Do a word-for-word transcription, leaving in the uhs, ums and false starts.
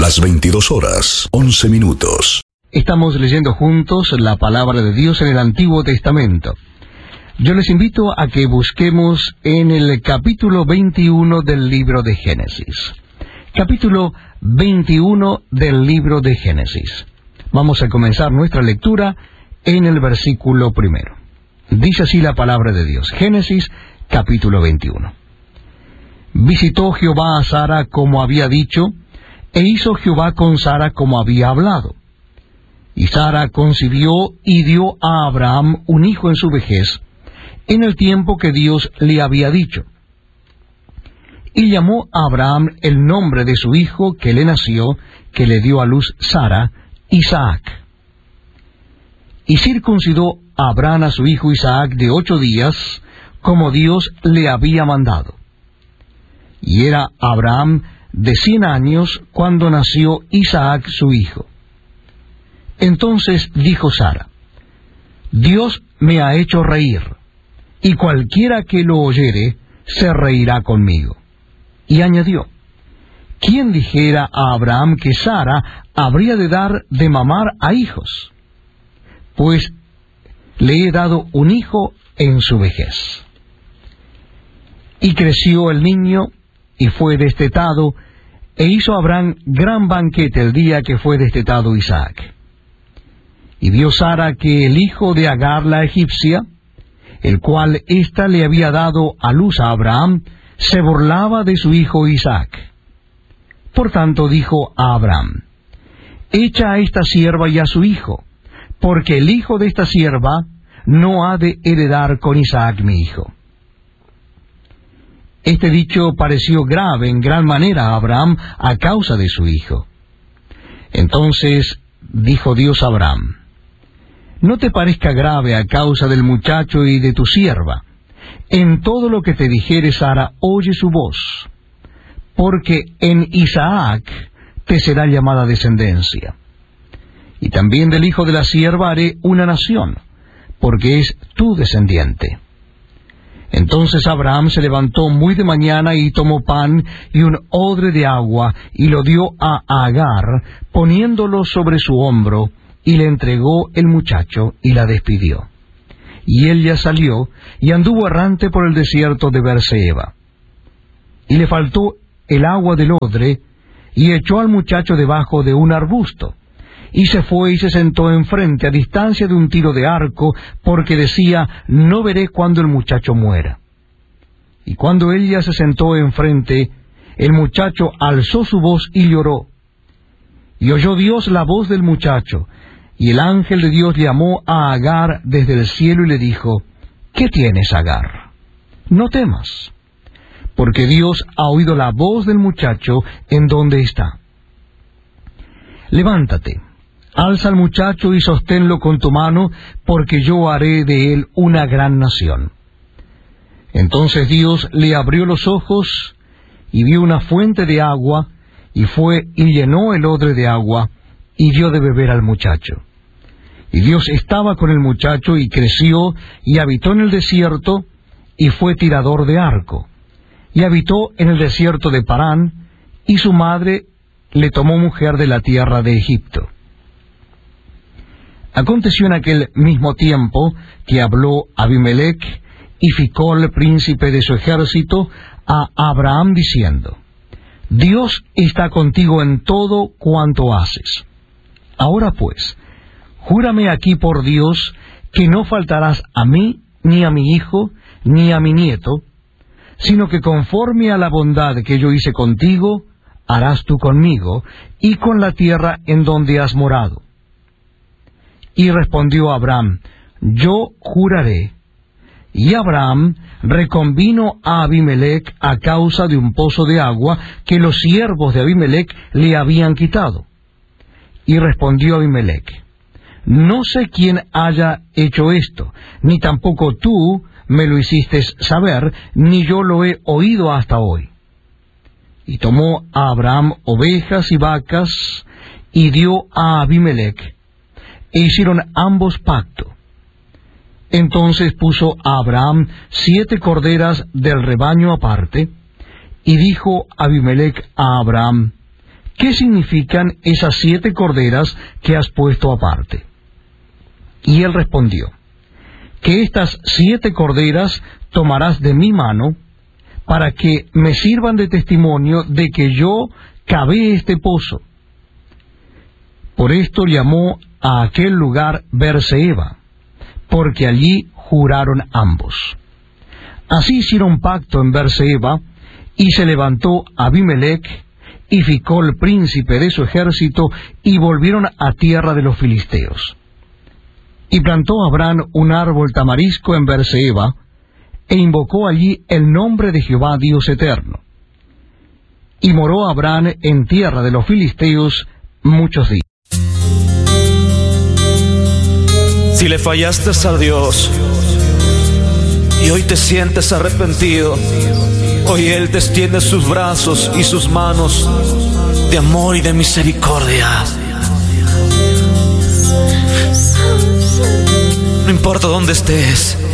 Las veintidós horas, once minutos. Estamos leyendo juntos la palabra de Dios en el Antiguo Testamento. Yo les invito a que busquemos en el capítulo veintiuno del libro de Génesis. Capítulo veintiuno del libro de Génesis. Vamos a comenzar nuestra lectura en el versículo primero. Dice así la palabra de Dios. Génesis, capítulo veintiuno. Visitó Jehová a Sara como había dicho, e hizo Jehová con Sara como había hablado. Y Sara concibió y dio a Abraham un hijo en su vejez, en el tiempo que Dios le había dicho. Y llamó a Abraham el nombre de su hijo que le nació, que le dio a luz Sara, Isaac. Y circuncidó a Abraham a su hijo Isaac de ocho días, como Dios le había mandado. Y era Abraham de cien años cuando nació Isaac su hijo. Entonces dijo Sara: Dios me ha hecho reír, y cualquiera que lo oyere se reirá conmigo. Y añadió: ¿quién dijera a Abraham que Sara habría de dar de mamar a hijos? Pues le he dado un hijo en su vejez. Y creció el niño, y fue destetado, e hizo Abraham gran banquete el día que fue destetado Isaac. Y vio Sara que el hijo de Agar la egipcia, el cual ésta le había dado a luz a Abraham, se burlaba de su hijo Isaac. Por tanto dijo a Abraham: echa a esta sierva y a su hijo, porque el hijo de esta sierva no ha de heredar con Isaac mi hijo. Este dicho pareció grave en gran manera a Abraham a causa de su hijo. Entonces dijo Dios a Abraham: no te parezca grave a causa del muchacho y de tu sierva. En todo lo que te dijere Sara, oye su voz, porque en Isaac te será llamada descendencia. Y también del hijo de la sierva haré una nación, porque es tu descendiente. Entonces Abraham se levantó muy de mañana y tomó pan y un odre de agua y lo dio a Agar, poniéndolo sobre su hombro, y le entregó el muchacho y la despidió. Y ella salió y anduvo errante por el desierto de Beerseba. Y le faltó el agua del odre, y echó al muchacho debajo de un arbusto, y se fue y se sentó enfrente a distancia de un tiro de arco, porque decía: no veré cuando el muchacho muera. Y cuando ella se sentó enfrente, el muchacho alzó su voz y lloró. Y oyó Dios la voz del muchacho, y el ángel de Dios llamó a Agar desde el cielo y le dijo: ¿qué tienes, Agar? No temas, porque Dios ha oído la voz del muchacho en donde está. Levántate, alza al muchacho y sosténlo con tu mano, porque yo haré de él una gran nación. Entonces Dios le abrió los ojos, y vio una fuente de agua, y fue y llenó el odre de agua, y dio de beber al muchacho. Y Dios estaba con el muchacho, y creció, y habitó en el desierto, y fue tirador de arco. Y habitó en el desierto de Parán, y su madre le tomó mujer de la tierra de Egipto. Aconteció en aquel mismo tiempo que habló Abimelech y Ficol, príncipe de su ejército, a Abraham diciendo: Dios está contigo en todo cuanto haces. Ahora pues, júrame aquí por Dios que no faltarás a mí, ni a mi hijo, ni a mi nieto, sino que conforme a la bondad que yo hice contigo, harás tú conmigo y con la tierra en donde has morado. Y respondió Abraham: yo juraré. Y Abraham reconvino a Abimelech a causa de un pozo de agua que los siervos de Abimelech le habían quitado. Y respondió Abimelech: no sé quién haya hecho esto, ni tampoco tú me lo hiciste saber, ni yo lo he oído hasta hoy. Y tomó a Abraham ovejas y vacas, y dio a Abimelech, e hicieron ambos pacto. Entonces puso a Abraham siete corderas del rebaño aparte, y dijo Abimelech a Abraham: ¿qué significan esas siete corderas que has puesto aparte? Y él respondió, que estas siete corderas tomarás de mi mano, para que me sirvan de testimonio de que yo cavé este pozo. Por esto llamó a aquel lugar Berseba, porque allí juraron ambos. Así hicieron pacto en Berseba, y se levantó Abimelech y Ficol, príncipe de su ejército, y volvieron a tierra de los filisteos. Y plantó Abraham un árbol tamarisco en Berseba, e invocó allí el nombre de Jehová Dios eterno. Y moró Abraham en tierra de los filisteos muchos días. Si le fallaste a Dios y hoy te sientes arrepentido, hoy Él te extiende sus brazos y sus manos de amor y de misericordia. No importa dónde estés,